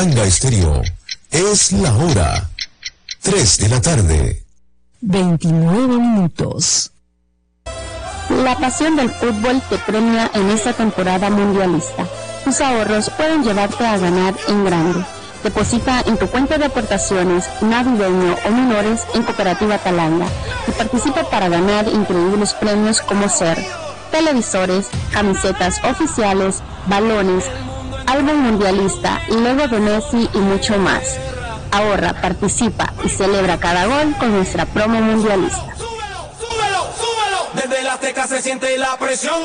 Talanga Estéreo. Es la hora. 3 de la tarde. 29 minutos. La pasión del fútbol te premia en esta temporada mundialista. Tus ahorros pueden llevarte a ganar en grande. Deposita en tu cuenta de aportaciones navideño o menores en Cooperativa Talanga y participa para ganar increíbles premios como ser televisores, camisetas oficiales, balones, álbum mundialista, Lego de Messi y mucho más. Ahorra, participa y celebra cada gol con nuestra promo mundialista. Súbelo. Desde la Azteca se siente la presión.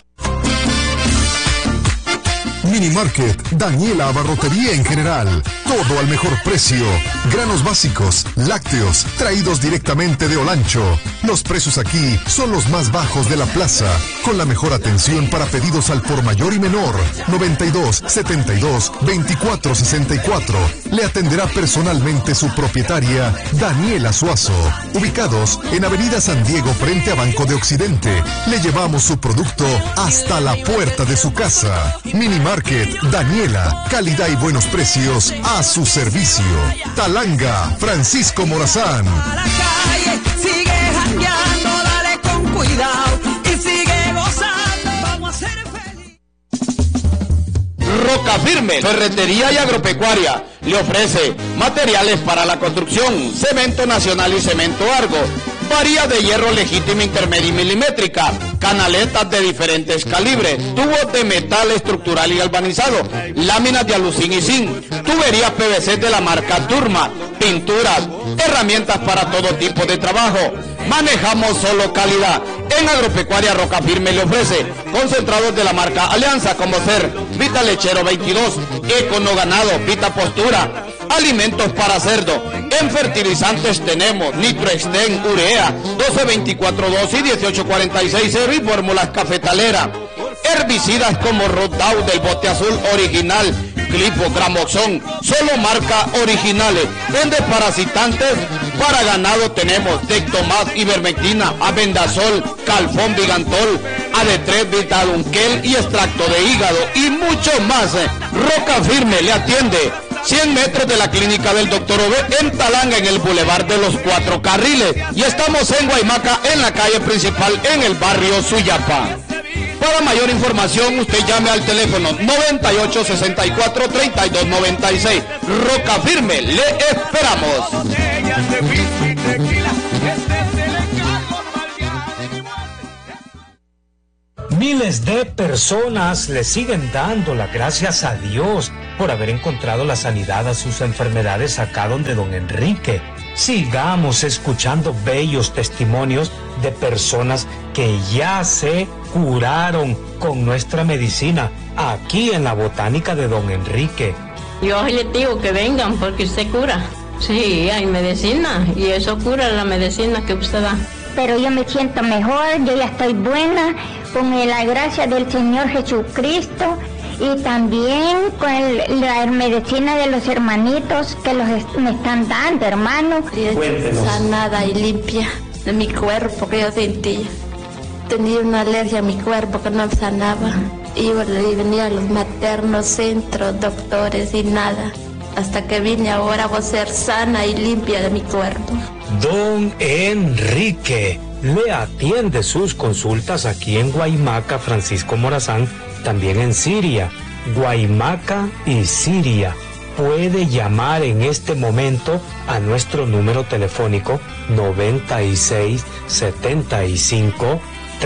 Mini Market, Daniela Abarrotería en general. Todo al mejor precio. Granos básicos, lácteos, traídos directamente de Olancho. Los precios aquí son los más bajos de la plaza. Con la mejor atención para pedidos al por mayor y menor. 92 72 24 64. Le atenderá personalmente su propietaria, Daniela Suazo. Ubicados en Avenida San Diego frente a Banco de Occidente. Le llevamos su producto hasta la puerta de su casa. Mini Market, Daniela, calidad y buenos precios a su servicio. Talanga, Francisco Morazán. Sigue jangueando, dale con cuidado y sigue gozando. Vamos a ser feliz. Roca Firme, ferretería y agropecuaria. Le ofrece materiales para la construcción, cemento nacional y cemento Argo. Varía de hierro legítima, intermedia y milimétrica, canaletas de diferentes calibres, tubos de metal estructural y galvanizado, láminas de alucín y zinc, tuberías PVC de la marca Turma, pinturas, herramientas para todo tipo de trabajo. Manejamos solo calidad. En Agropecuaria Roca Firme le ofrece concentrados de la marca Alianza como ser Vita Lechero 22, Econo Ganado, Vita Postura, alimentos para cerdo. En fertilizantes tenemos Nitroexten, Urea, 12-24-2 y 18-46-0 y fórmulas cafetalera. Herbicidas como Rodout del bote azul original, Clipo, Gramoxón, solo marca originales. En desparasitantes para ganado tenemos Tectomas, Ivermectina, Abendazol, Calfón, Vigantol, AD3, Vitadunquel y extracto de hígado y mucho más. Roca Firme le atiende 100 metros de la clínica del Dr. Ove en Talanga, en el Boulevard de los 4 Carriles. Y estamos en Guaymaca, en la calle principal, en el barrio Suyapa. Para mayor información, usted llame al teléfono 9864-3296. Roca Firme, le esperamos. Miles de personas le siguen dando las gracias a Dios por haber encontrado la sanidad a sus enfermedades acá donde don Enrique. Sigamos escuchando bellos testimonios de personas que ya se curaron con nuestra medicina aquí en la botánica de don Enrique. Yo les digo que vengan porque usted cura. Sí, hay medicina y eso cura la medicina que usted da. Pero yo me siento mejor, yo ya estoy buena con la gracia del Señor Jesucristo y también con la medicina de los hermanitos que me están dando, hermanos. Sanada y limpia de mi cuerpo que yo sentía. Tenía una alergia a mi cuerpo que no sanaba. Y venía a los maternos, centros, doctores y nada. Hasta que vine ahora a ser sana y limpia de mi cuerpo. Don Enrique le atiende sus consultas aquí en Guaymaca, Francisco Morazán, también en Siria, Guaymaca y Siria. Puede llamar en este momento a nuestro número telefónico 96 75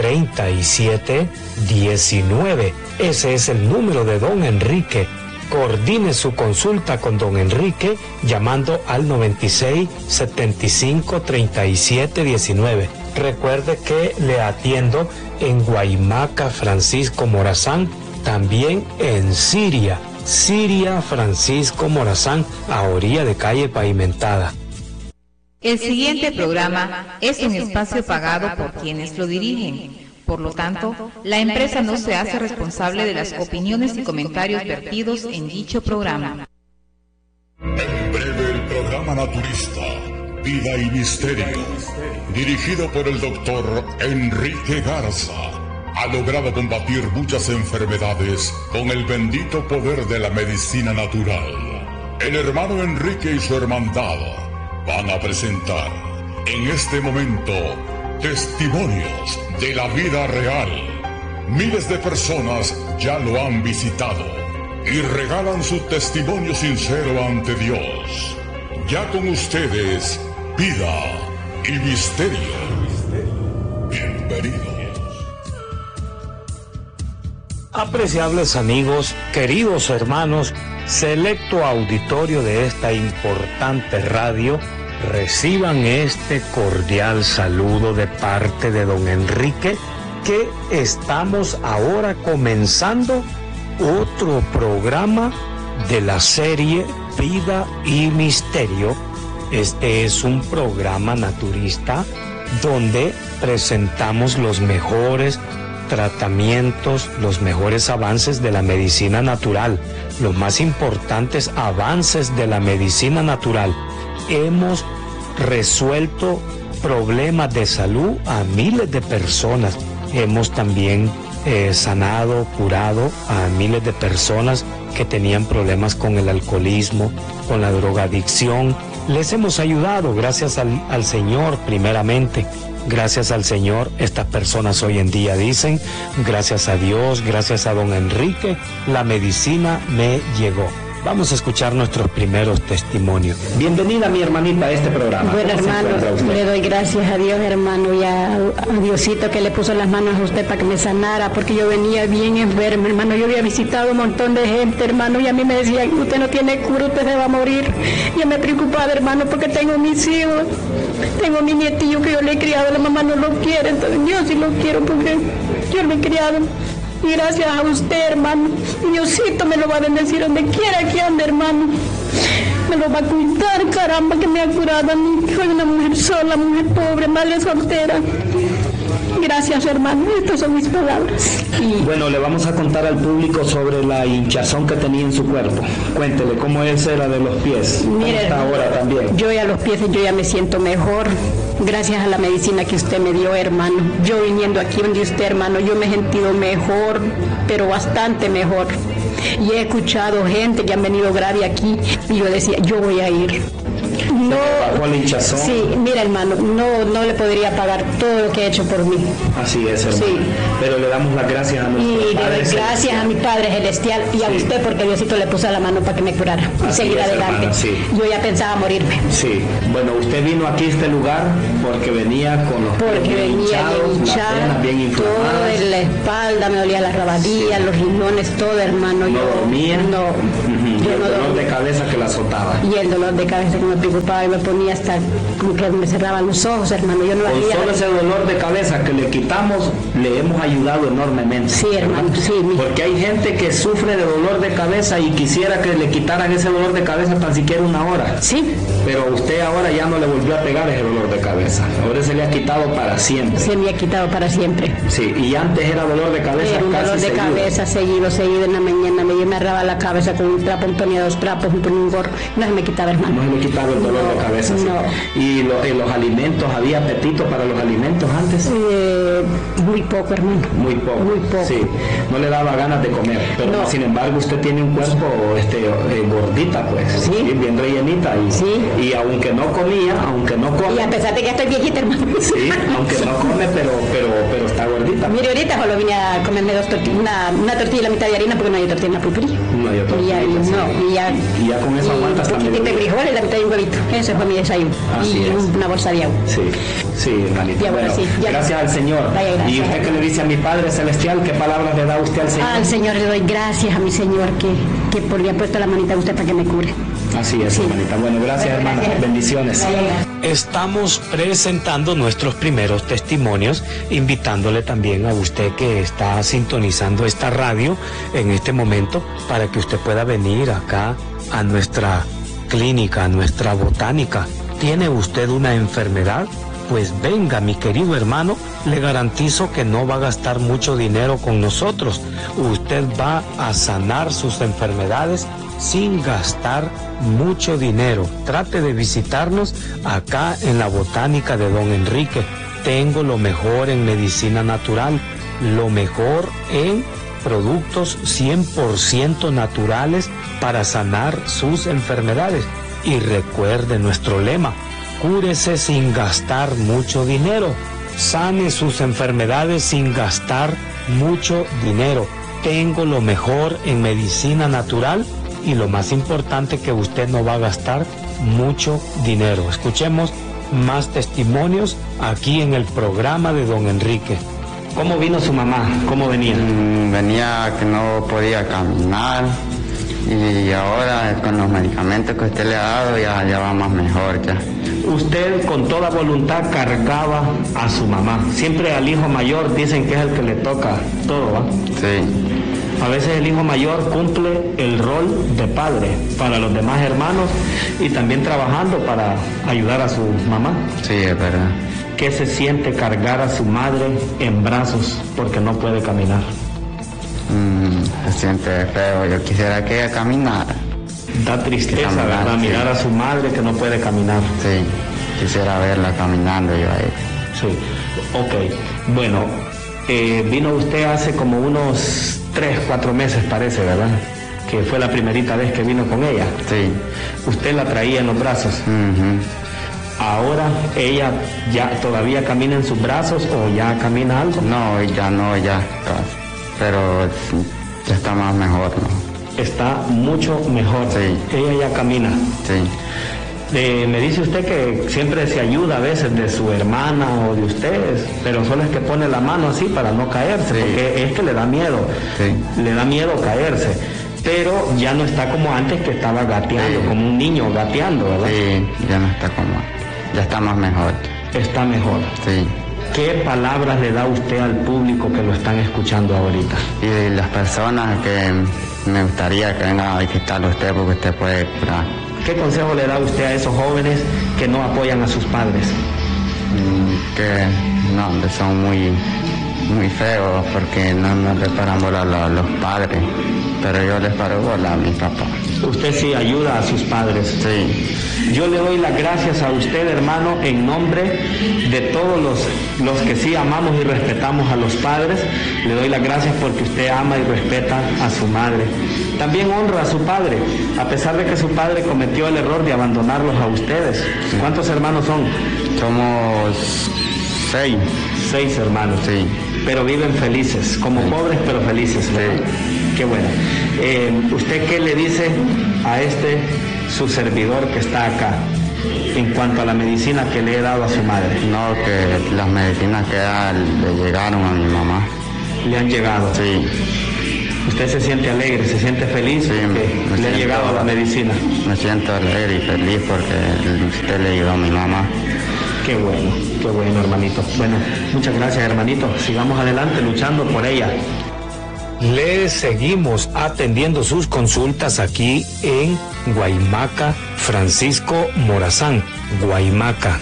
37 19. Ese es el número de don Enrique. Coordine su consulta con don Enrique llamando al 96 75 37 19. Recuerde que le atiendo en Guaymaca, Francisco Morazán, también en Siria, Francisco Morazán, a orilla de calle pavimentada. El siguiente programa es un espacio pagado por quienes lo dirigen. Por lo tanto, la empresa no se hace responsable de las opiniones y comentarios vertidos en dicho programa. En breve el programa naturista, Vida y Misterio, dirigido por el doctor Enrique Garza, ha logrado combatir muchas enfermedades con el bendito poder de la medicina natural. el hermano Enrique y su hermandad van a presentar en este momento testimonios de la vida real. Miles de personas ya lo han visitado y regalan su testimonio sincero ante Dios. Ya con ustedes, Vida y Misterio. Bienvenidos. Apreciables amigos, queridos hermanos, selecto auditorio de esta importante radio, reciban este cordial saludo de parte de don Enrique, que estamos ahora comenzando otro programa de la serie Vida y Misterio. Este es un programa naturista donde presentamos los mejores tratamientos, los mejores avances de la medicina natural, los más importantes avances de la medicina natural. Hemos resuelto problemas de salud a miles de personas. Hemos también sanado, curado a miles de personas que tenían problemas con el alcoholismo, con la drogadicción. Les hemos ayudado gracias al Señor primeramente. Gracias al Señor, estas personas hoy en día dicen, gracias a Dios, gracias a don Enrique, la medicina me llegó. Vamos a escuchar nuestros primeros testimonios. Bienvenida, mi hermanita, a este programa. Bueno, hermano, le doy gracias a Dios, hermano, y a Diosito que le puso las manos a usted para que me sanara, porque yo venía bien enfermo, hermano. Yo había visitado un montón de gente, hermano, y a mí me decían, usted no tiene cura, usted se va a morir. Yo me preocupaba, hermano, porque tengo mis hijos, tengo mi nietillo que yo le he criado, la mamá no lo quiere, entonces yo sí lo quiero porque yo lo he criado. Y gracias a usted, hermano, Diosito me lo va a bendecir donde quiera que ande, hermano. Me lo va a cuidar, caramba, que me ha curado a mí. Soy una mujer sola, mujer pobre, madre soltera. Gracias, hermano, estas son mis palabras. Y bueno, le vamos a contar al público sobre la hinchazón que tenía en su cuerpo. Cuéntele, ¿cómo es era de los pies? Mire, ahora también. Yo ya los pies, yo ya me siento mejor. Gracias a la medicina que usted me dio, hermano. Yo viniendo aquí donde usted, hermano, yo me he sentido mejor, pero bastante mejor. Y he escuchado gente que han venido grave aquí y yo decía, yo voy a ir. No, ¿bajó la hinchazón? Sí, mira, hermano, no le podría pagar todo lo que ha hecho por mí. Así es, hermano. Sí. Pero le damos las gracias a nuestro Padre. Y le doy gracias a mi Padre Celestial y a usted porque Diosito le puso la mano para que me curara y seguir adelante. Hermana, sí. Yo ya pensaba morirme. Sí. Bueno, usted vino aquí a este lugar porque venía con los pies bien hinchados, bien inflamadas. Todo en la espalda, me dolía la rabadilla, los riñones, todo, hermano. ¿No dormía? No. Y el dolor de cabeza que la azotaba. Y el dolor de cabeza que me preocupaba y me ponía hasta como que me cerraban los ojos, hermano. Yo no con hacía solo ese dolor de cabeza que le quitamos, le hemos ayudado enormemente. Sí, hermano, sí. Porque hay gente que sufre de dolor de cabeza y quisiera que le quitaran ese dolor de cabeza tan siquiera una hora. Sí. Pero usted ahora ya no le volvió a pegar ese dolor de cabeza. Ahora se le ha quitado para siempre. Se me ha quitado para siempre. Sí, y antes era dolor de cabeza. Era un dolor de cabeza seguido en la mañana. Yo me agarraba la cabeza con un trapo, ponía 2 trapos, ponía un gorro. No se me quitaba, hermano. No se me quitaba el dolor de cabeza. Sí. No. ¿Y los alimentos? ¿Había apetito para los alimentos antes? Muy poco, hermano. Muy poco. Muy poco. Sí, no le daba ganas de comer. Pero no. Sin embargo, usted tiene un cuerpo gordita, pues. Sí. Bien rellenita. Y aunque no comía, Y a pesar de que estoy viejita, hermano. Sí, aunque no come, pero está gordita. Mire, ahorita solo vine a comerme 2 tortillas, una tortilla y la mitad de harina porque no hay tortilla en la pulpería. No hay tortilla. Y ya con eso aguantas también. Un poquito de frijoles y la mitad de un huevito. Ese fue mi desayuno. Así es. Una bolsa de agua. Sí, hermanita. Ya, bueno, sí, ya. Gracias al Señor. Vaya, gracias. ¿Y usted qué le dice a mi Padre Celestial? ¿Qué palabras le da usted al Señor? Al Señor le doy gracias a mi Señor que por le ha puesto la manita a usted para que me cure. Así es, hermanita. Bueno, gracias, hermana. Bendiciones. Estamos presentando nuestros primeros testimonios, invitándole también a usted que está sintonizando esta radio en este momento para que usted pueda venir acá a nuestra clínica, a nuestra botánica. ¿Tiene usted una enfermedad? Pues venga, mi querido hermano, le garantizo que no va a gastar mucho dinero con nosotros. Usted va a sanar sus enfermedades sin gastar mucho dinero. Trate de visitarnos acá en la botánica de don Enrique. Tengo lo mejor en medicina natural, lo mejor en productos 100% naturales para sanar sus enfermedades. Y recuerde nuestro lema: cúrese sin gastar mucho dinero. Sane sus enfermedades sin gastar mucho dinero. Tengo lo mejor en medicina natural y lo más importante, que usted no va a gastar mucho dinero. Escuchemos más testimonios aquí en el programa de Don Enrique. ¿Cómo vino su mamá? ¿Cómo venía? Venía que no podía caminar y ahora con los medicamentos que usted le ha dado ya va más mejor ya. Usted con toda voluntad cargaba a su mamá. Siempre al hijo mayor dicen que es el que le toca todo, ¿va? Sí. A veces el hijo mayor cumple el rol de padre para los demás hermanos y también trabajando para ayudar a su mamá. Sí, es verdad. ¿Qué se siente cargar a su madre en brazos porque no puede caminar? Se siente feo. Yo quisiera que ella caminara. Da tristeza, caminar, ¿verdad? Sí. Mirar a su madre que no puede caminar. Sí, quisiera verla caminando yo a ella. Sí, ok. Bueno, vino usted hace como unos 3-4 meses, parece, ¿verdad? Que fue la primerita vez que vino con ella. Sí. Usted la traía en los brazos. Ahora ella ya todavía camina en sus brazos o ya camina algo. No, ya. Pero ya está más mejor, ¿no? Está mucho mejor. Sí. Ella ya camina. Sí. Me dice usted que siempre se ayuda a veces de su hermana o de ustedes, pero solo es que pone la mano así para no caerse, sí. Porque es que le da miedo. Sí. Le da miedo caerse. Pero ya no está como antes, que estaba gateando, sí. Como un niño gateando, ¿verdad? Sí, ya no está como... Ya está más mejor. Está mejor. Sí. ¿Qué palabras le da usted al público que lo están escuchando ahorita? Y las personas que me gustaría que vengan a visitarlo usted, porque usted puede curar. ¿Qué consejo le da usted a esos jóvenes que no apoyan a sus padres? Que no, son muy feos, porque no les paran bola a los padres, pero yo les paro bola a mi papá. Usted sí ayuda a sus padres. Sí. Yo le doy las gracias a usted, hermano, en nombre de todos los que sí amamos y respetamos a los padres. Le doy las gracias porque usted ama y respeta a su madre. También honra a su padre, a pesar de que su padre cometió el error de abandonarlos a ustedes. Sí. ¿Cuántos hermanos son? Somos 6. 6 hermanos. Sí. Pero viven felices, como pobres pero felices, ¿verdad? Sí. Qué bueno. ¿Usted qué le dice a su servidor que está acá en cuanto a la medicina que le he dado a su madre? No, que las medicinas que le llegaron a mi mamá. ¿Le han llegado? Sí. ¿Usted se siente alegre, se siente feliz? Sí, le ha llegado la medicina. Me siento alegre y feliz porque usted le ayudó a mi mamá. Qué bueno, hermanito. Bueno, muchas gracias, hermanito. Sigamos adelante luchando por ella. Le seguimos atendiendo sus consultas aquí en Guaymaca, Francisco Morazán. Guaymaca.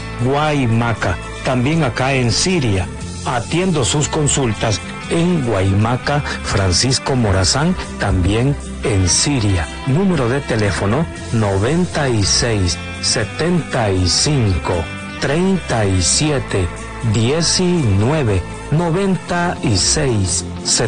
También acá en Siria. Atiendo sus consultas en Guaymaca, Francisco Morazán, también en Siria. Número de teléfono 96 75 37 19 96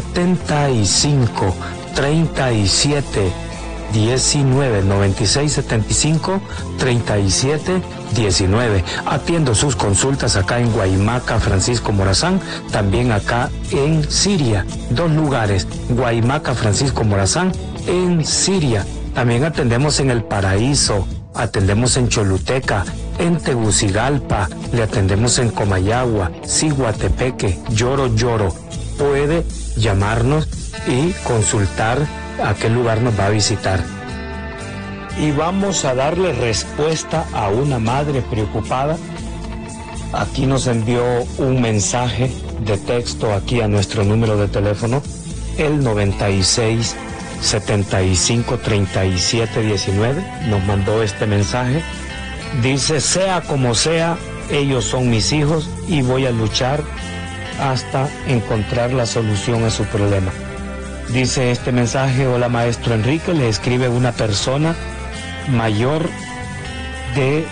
75 37 19 96 75 37 19. Atiendo sus consultas acá en Guaymaca, Francisco Morazán, también acá en Siria. 2 lugares, Guaymaca, Francisco Morazán, en Siria. También atendemos en El Paraíso, atendemos en Choluteca, en Tegucigalpa, le atendemos en Comayagua, Ciguatepeque, Lloro. Puede llamarnos y consultar a qué lugar nos va a visitar. Y vamos a darle respuesta a una madre preocupada. Aquí nos envió un mensaje de texto aquí a nuestro número de teléfono, el 96 75 37 19. Nos mandó este mensaje. Dice: sea como sea, ellos son mis hijos y voy a luchar hasta encontrar la solución a su problema. Dice este mensaje: hola maestro Enrique, le escribe una persona mayor de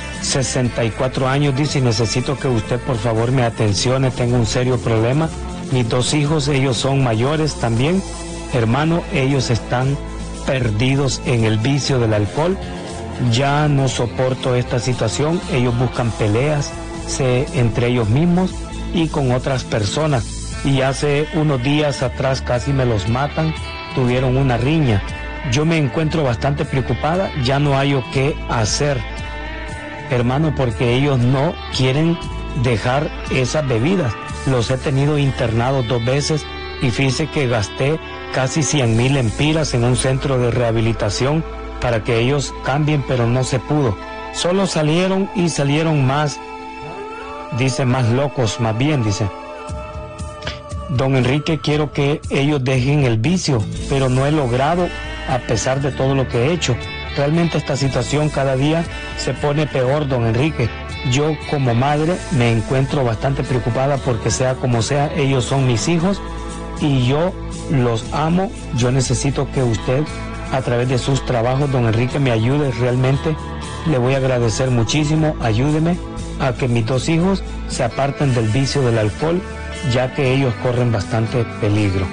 64 años, dice: necesito que usted por favor me atencione, tengo un serio problema, Mis 2 hijos, ellos son mayores también. Hermano, ellos están perdidos en el vicio del alcohol. Ya no soporto esta situación. Ellos buscan peleas entre ellos mismos y con otras personas. Y hace unos días atrás casi me los matan. Tuvieron una riña. Yo me encuentro bastante preocupada. Ya no hay qué hacer, hermano, porque ellos no quieren dejar esas bebidas. Los he tenido internados 2 veces y fíjese que gasté casi 100,000 lempiras en un centro de rehabilitación para que ellos cambien, pero no se pudo. Solo salieron y salieron más, dice, más locos, más bien, dice. Don Enrique, quiero que ellos dejen el vicio, pero no he logrado a pesar de todo lo que he hecho. Realmente esta situación cada día se pone peor, don Enrique. Yo como madre me encuentro bastante preocupada porque sea como sea, ellos son mis hijos y yo los amo. Yo necesito que usted, a través de sus trabajos, don Enrique, me ayude. Realmente le voy a agradecer muchísimo. Ayúdeme a que mis 2 hijos se aparten del vicio del alcohol, ya que ellos corren bastante peligro.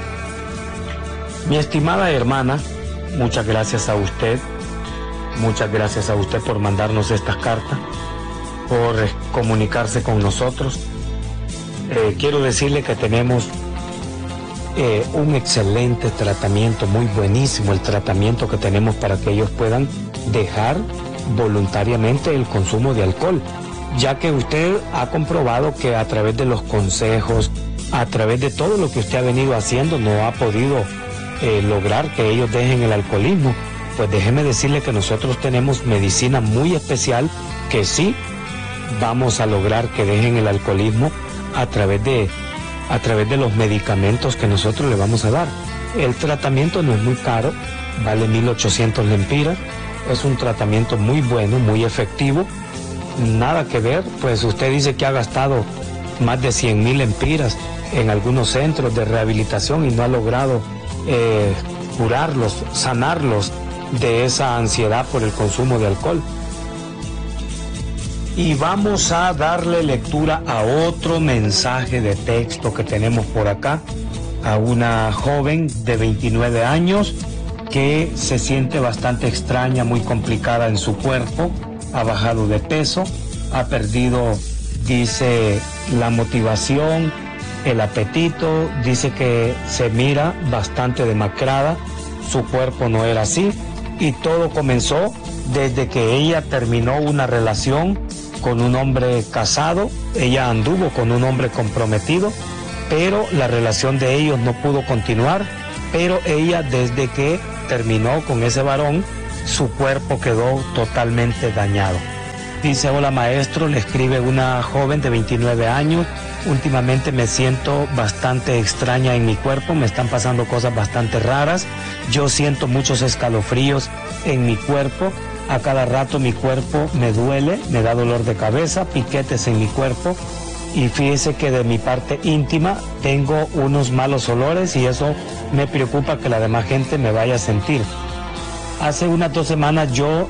Mi estimada hermana, muchas gracias a usted. Muchas gracias a usted por mandarnos estas cartas, por comunicarse con nosotros. Quiero decirle que tenemos un excelente tratamiento, muy buenísimo el tratamiento que tenemos para que ellos puedan dejar voluntariamente el consumo de alcohol, ya que usted ha comprobado que a través de los consejos, a través de todo lo que usted ha venido haciendo, no ha podido lograr que ellos dejen el alcoholismo. Pues déjeme decirle que nosotros tenemos medicina muy especial que sí vamos a lograr que dejen el alcoholismo a través de los medicamentos que nosotros le vamos a dar. El tratamiento no es muy caro, vale 1,800 lempiras, es un tratamiento muy bueno, muy efectivo, nada que ver, pues usted dice que ha gastado más de 100,000 lempiras en algunos centros de rehabilitación y no ha logrado curarlos, sanarlos de esa ansiedad por el consumo de alcohol. Y vamos a darle lectura a otro mensaje de texto que tenemos por acá, a una joven de 29 años que se siente bastante extraña, muy complicada en su cuerpo, ha bajado de peso, ha perdido, dice, la motivación, el apetito, dice que se mira bastante demacrada, su cuerpo no era así, y todo comenzó desde que ella terminó una relación con un hombre casado. Ella anduvo con un hombre comprometido, pero la relación de ellos no pudo continuar, pero ella, desde que terminó con ese varón, su cuerpo quedó totalmente dañado. Dice: hola maestro, le escribe una joven de 29 años, últimamente me siento bastante extraña en mi cuerpo, me están pasando cosas bastante raras, yo siento muchos escalofríos en mi cuerpo, a cada rato mi cuerpo me duele, me da dolor de cabeza, piquetes en mi cuerpo, y fíjese que de mi parte íntima tengo unos malos olores y eso me preocupa que la demás gente me vaya a sentir. Hace unas 2 semanas yo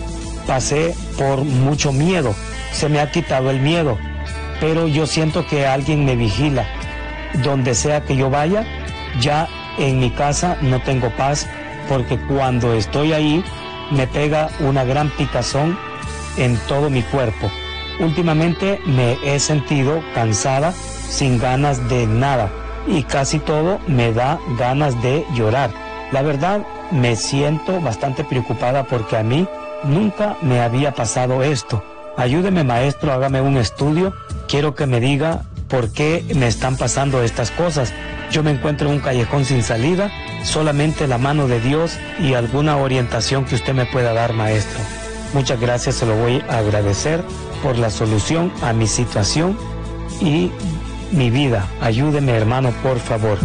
pasé por mucho miedo, se me ha quitado el miedo, pero yo siento que alguien me vigila. Donde sea que yo vaya, ya en mi casa no tengo paz, porque cuando estoy ahí me pega una gran picazón en todo mi cuerpo. Últimamente me he sentido cansada, sin ganas de nada, y casi todo me da ganas de llorar. La verdad, me siento bastante preocupada porque a mí nunca me había pasado esto. Ayúdeme maestro, hágame un estudio, quiero que me diga por qué me están pasando estas cosas. Yo me encuentro en un callejón sin salida, solamente la mano de Dios y alguna orientación que usted me pueda dar, maestro. Muchas gracias, se lo voy a agradecer por la solución a mi situación y mi vida. Ayúdeme, hermano, por favor.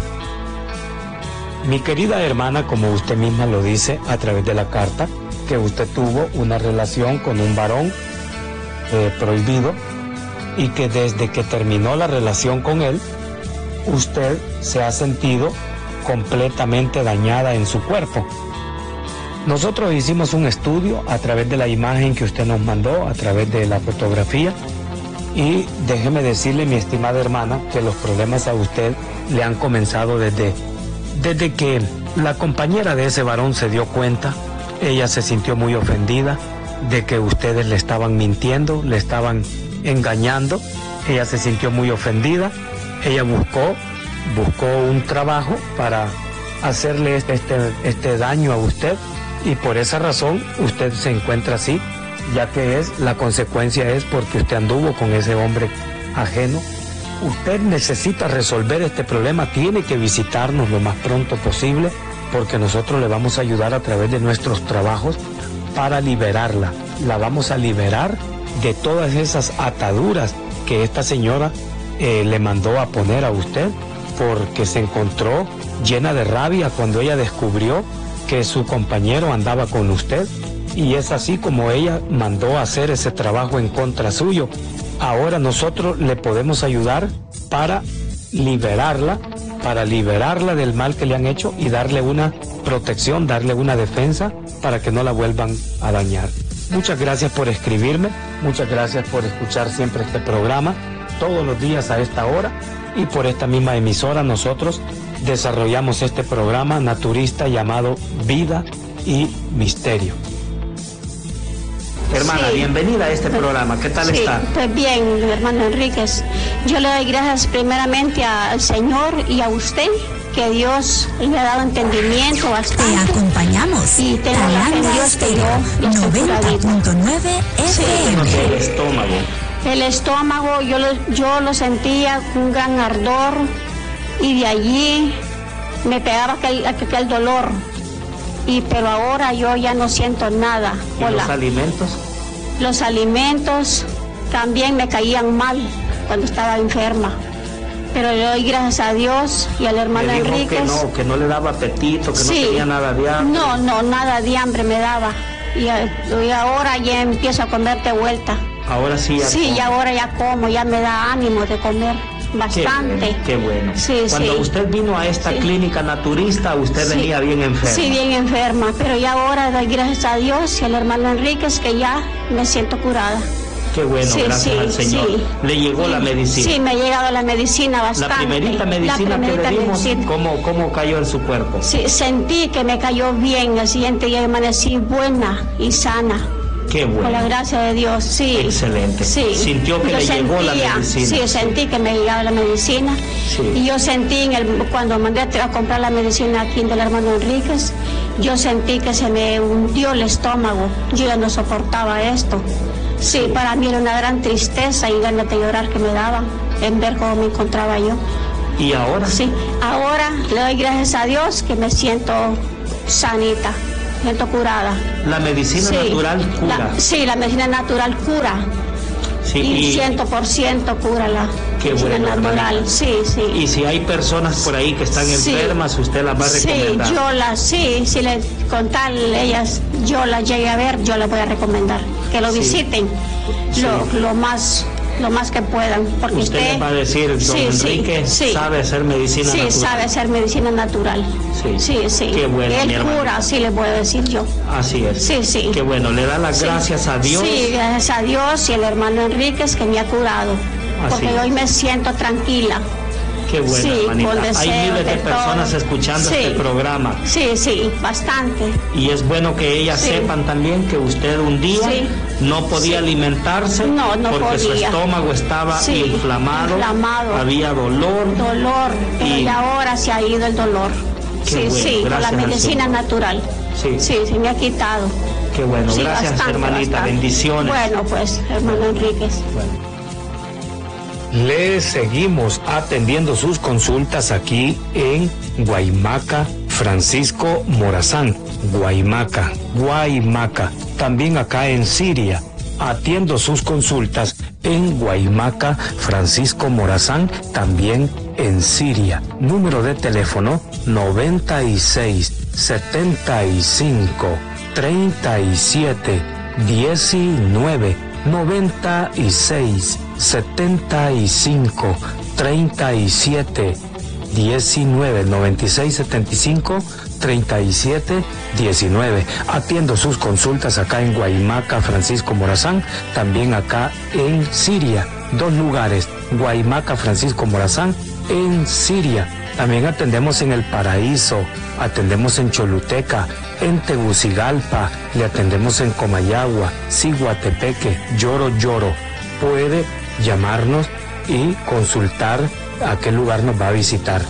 Mi querida hermana, como usted misma lo dice a través de la carta, que usted tuvo una relación con un varón prohibido y que desde que terminó la relación con él, usted se ha sentido completamente dañada en su cuerpo. Nosotros hicimos un estudio a través de la imagen que usted nos mandó, a través de la fotografía, Y déjeme decirle, mi estimada hermana, que los problemas a usted le han comenzado desde que la compañera de ese varón se dio cuenta. Ella se sintió muy ofendida de que ustedes le estaban mintiendo, le estaban engañando. Ella se sintió muy ofendida. Ella buscó un trabajo para hacerle este daño a usted, y por esa razón usted se encuentra así, ya que la consecuencia es porque usted anduvo con ese hombre ajeno. Usted necesita resolver este problema, tiene que visitarnos lo más pronto posible, porque nosotros le vamos a ayudar a través de nuestros trabajos para liberarla. La vamos a liberar de todas esas ataduras que esta señora le mandó a poner a usted, porque se encontró llena de rabia cuando ella descubrió que su compañero andaba con usted, y es así como ella mandó a hacer ese trabajo en contra suyo. Ahora nosotros le podemos ayudar para liberarla del mal que le han hecho y darle una protección, darle una defensa para que no la vuelvan a dañar. Muchas gracias por escribirme, muchas gracias por escuchar siempre este programa todos los días a esta hora, y por esta misma emisora nosotros desarrollamos este programa naturista llamado Vida y Misterio. Hermana, Sí. bienvenida a este programa. ¿Qué tal está? Pues bien, hermano Enríquez. Yo le doy gracias primeramente al Señor y a usted, que Dios le ha dado entendimiento bastante. Te acompañamos. Y tengo la fe en Dios que yo ya estoy curadita. 90.9 FM. El estómago. El estómago, yo lo sentía con un gran ardor, y de allí me pegaba aquel dolor. Pero ahora yo ya no siento nada. ¿Y los alimentos? Los alimentos también me caían mal cuando estaba enferma. Pero le doy gracias a Dios y al hermano Me dijo Enríquez. que no le daba apetito, que Sí. no tenía nada de hambre. No, nada de hambre me daba. Y ahora ya empiezo a comer de vuelta. Ahora sí. Sí, y ahora ya como, ya me da ánimo de comer bastante. Qué bueno. Sí, Cuando sí. usted vino a esta clínica naturista, usted Sí. venía bien enferma. Sí, bien enferma, pero ya ahora doy gracias a Dios y al hermano Enríquez que ya me siento curada. Qué bueno, Sí, gracias sí, al Señor. sí. Le llegó la medicina. Sí, me ha llegado la medicina bastante. La primerita medicina que le dimos, medicina. ¿cómo cayó en su cuerpo? Sí, sentí que me cayó bien, el siguiente día amanecí buena y sana. Qué bueno. Con la gracia de Dios, sí. Excelente. Sí. Sintió que Yo le llegó la sentía, medicina. Sí, sentí que me llegaba la medicina. Sí. Y yo sentí cuando mandé a comprar la medicina aquí del hermano Enríquez, yo sentí que se me hundió el estómago. Yo ya no soportaba esto. Sí, para mí era una gran tristeza y ganas de llorar que me daba en ver cómo me encontraba yo. ¿Y ahora? Sí, ahora le doy gracias a Dios que me siento sanita, me siento curada. La medicina Sí, natural cura. Sí, la medicina natural cura. Sí, Y 100% cura la Qué medicina bueno, natural. hermanita. Sí, sí. Y si hay personas por ahí que están Sí. enfermas, usted las va a recomendar. Sí, con tal ellas, yo las llegué a ver, yo las voy a recomendar. Que lo Sí. visiten Sí. lo más que puedan. Porque Usted les va a decir, don Enrique sabe hacer medicina natural. Sí, sabe hacer medicina natural. Sí. Qué bueno, mi Él hermana. cura, sí le puedo decir yo. Así es. Sí. Qué bueno, le da las Sí. gracias a Dios. Sí, gracias a Dios y el hermano Enríquez que me ha curado. Así Porque es. hoy me siento tranquila. Qué bueno, Sí, hermanita. con Hay deseo miles de de personas todo. escuchando Sí. este programa. Sí, bastante. Y es bueno que ellas Sí. sepan también que usted un día Sí. no podía Sí. alimentarse No porque su podía. estómago estaba Sí, inflamado, había dolor. Pero Y- ya ahora se ha ido el dolor. Qué bueno, con la gracias al medicina Señor. natural. Sí. Se me ha quitado. Qué bueno, Sí, gracias bastante, hermanita, bastante. bendiciones. Bueno, pues, hermano Enríquez. Le seguimos atendiendo sus consultas aquí en Guaymaca, Francisco Morazán. Guaymaca. También acá en Siria. Atiendo sus consultas en Guaymaca, Francisco Morazán, también en Siria. Número de teléfono 96 75 37 19 96 75 37 19 96 75 37 19. Atiendo sus consultas acá en Guaymaca, Francisco Morazán, también acá en Siria. 2 lugares, Guaymaca, Francisco Morazán, en Siria. También atendemos en El Paraíso, atendemos en Choluteca, en Tegucigalpa, le atendemos en Comayagua, Ciguatepeque, Lloro. Puede llamarnos y consultar a qué lugar nos va a visitar.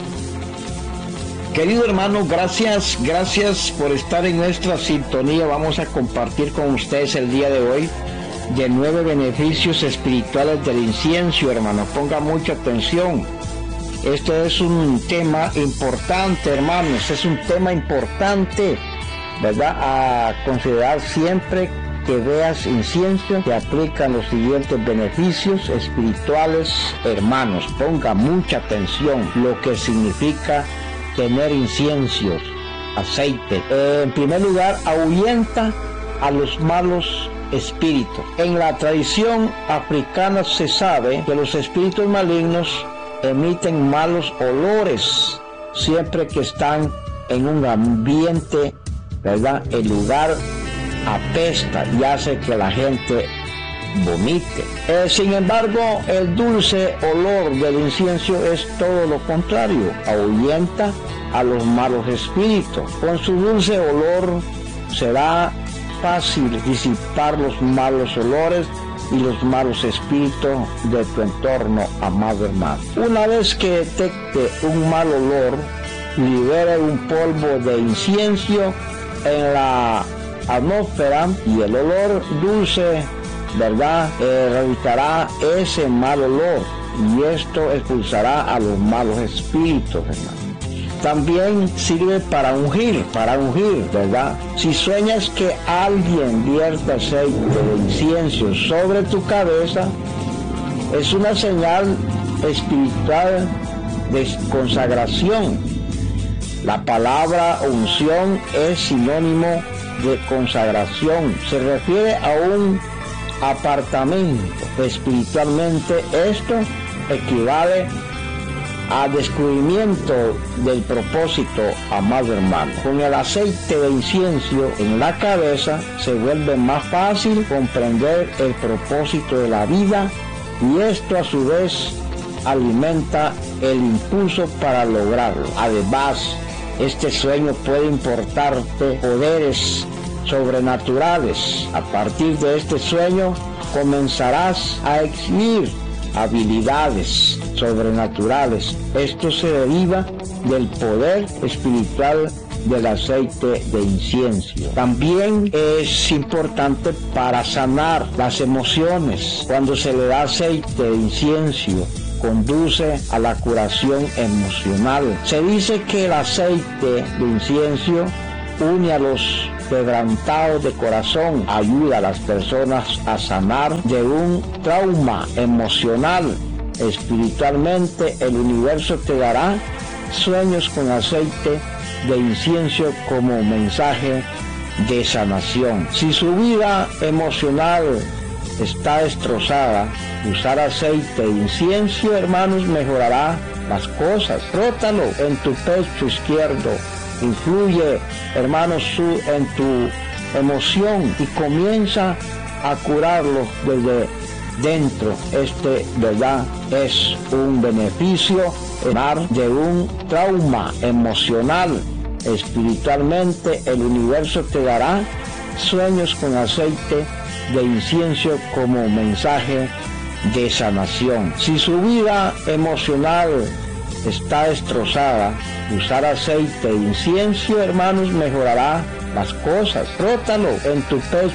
Querido hermano, gracias por estar en nuestra sintonía. Vamos a compartir con ustedes el día de hoy de 9 beneficios espirituales del incienso, hermano. Ponga mucha atención. Esto es un tema importante, hermanos. Es un tema importante, ¿verdad? A considerar siempre que veas incienso. Se aplican los siguientes beneficios espirituales, hermanos. Ponga mucha atención lo que significa tener inciensos, aceite. En primer lugar, ahuyenta a los malos espíritus. En la tradición africana se sabe que los espíritus malignos emiten malos olores siempre que están en un ambiente, ¿verdad? El lugar apesta y hace que la gente vomite. Sin embargo, el dulce olor del incienso es todo lo contrario, ahuyenta a los malos espíritus. Con su dulce olor será fácil disipar los malos olores y los malos espíritus de tu entorno, amado hermano. Una vez que detecte un mal olor, libere un polvo de incienso en la atmósfera y el olor dulce, ¿verdad? Erradicará ese mal olor y esto expulsará a los malos espíritus, hermano. También sirve para ungir, ¿verdad? Si sueñas que alguien vierte aceite de incienso sobre tu cabeza, es una señal espiritual de consagración. La palabra unción es sinónimo de consagración. Se refiere a un apartamento. Espiritualmente esto equivale a descubrimiento del propósito, amado hermano. Con el aceite de incienso en la cabeza se vuelve más fácil comprender el propósito de la vida y esto a su vez alimenta el impulso para lograrlo. Además, este sueño puede importarte poderes sobrenaturales. A partir de este sueño comenzarás a exhibir habilidades sobrenaturales. Esto se deriva del poder espiritual del aceite de incienso. También es importante para sanar las emociones. Cuando se le da aceite de incienso, conduce a la curación emocional. Se dice que el aceite de incienso une a los quebrantados de corazón, ayuda a las personas a sanar de un trauma emocional. Espiritualmente, el universo te dará sueños con aceite de incienso como mensaje de sanación. Si su vida emocional está destrozada, usar aceite de incienso, hermanos, mejorará las cosas. Frótalo en tu pecho izquierdo. Influye, hermanos, en tu emoción y comienza a curarlo desde dentro. ¿Verdad? Es un beneficio de un trauma emocional. Espiritualmente, el universo te dará sueños con aceite de incienso como mensaje de sanación. Si su vida emocional está destrozada, usar aceite de incienso, hermanos, mejorará las cosas. Frótalo en tu pecho